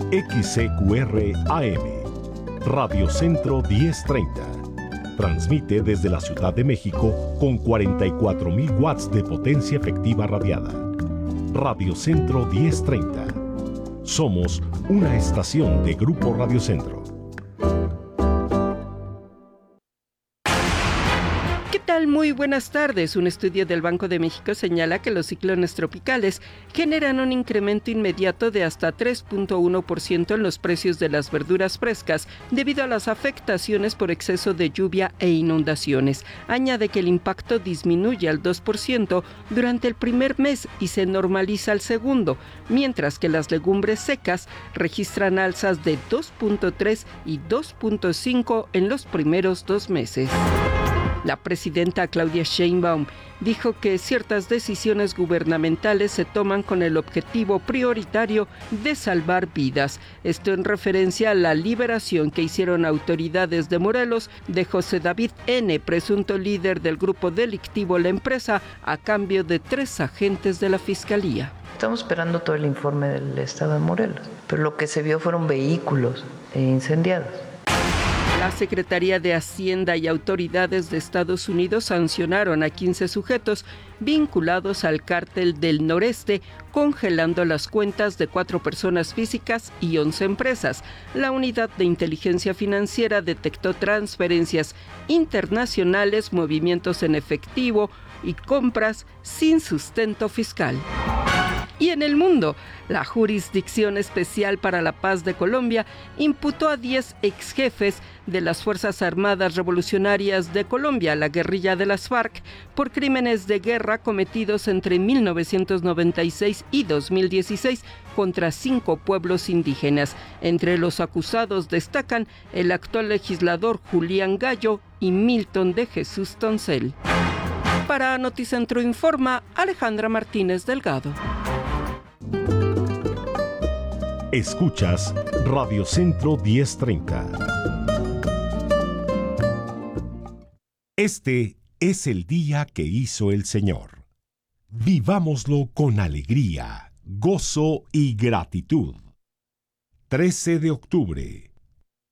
XCQR AM, Radio Centro 1030. Transmite desde la Ciudad de México con 44.000 watts de potencia efectiva radiada. Radio Centro 1030. Somos una estación de Grupo Radio Centro. Muy buenas tardes. Un estudio del Banco de México señala que los ciclones tropicales generan un incremento inmediato de hasta 3.1% en los precios de las verduras frescas debido a las afectaciones por exceso de lluvia e inundaciones. Añade que el impacto disminuye al 2% durante el primer mes y se normaliza al segundo, mientras que las legumbres secas registran alzas de 2.3 y 2.5 en los primeros 2 meses. La presidenta Claudia Sheinbaum dijo que ciertas decisiones gubernamentales se toman con el objetivo prioritario de salvar vidas. Esto en referencia a la liberación que hicieron autoridades de Morelos de José David N., presunto líder del grupo delictivo La Empresa, a cambio de 3 agentes de la Fiscalía. Estamos esperando todo el informe del estado de Morelos, pero lo que se vio fueron vehículos incendiados. La Secretaría de Hacienda y autoridades de Estados Unidos sancionaron a 15 sujetos vinculados al cártel del Noreste, congelando las cuentas de 4 personas físicas y 11 empresas. La unidad de inteligencia financiera detectó transferencias internacionales, movimientos en efectivo y compras sin sustento fiscal. Y en el mundo, la Jurisdicción Especial para la Paz de Colombia imputó a 10 exjefes de las Fuerzas Armadas Revolucionarias de Colombia, la guerrilla de las FARC, por crímenes de guerra cometidos entre 1996 y 2016 contra 5 pueblos indígenas. Entre los acusados destacan el actual legislador Julián Gallo y Milton de Jesús Toncel. Para Noticentro Informa, Alejandra Martínez Delgado. Escuchas Radio Centro 1030. Este es el día que hizo el Señor. Vivámoslo con alegría, gozo y gratitud. 13 de octubre,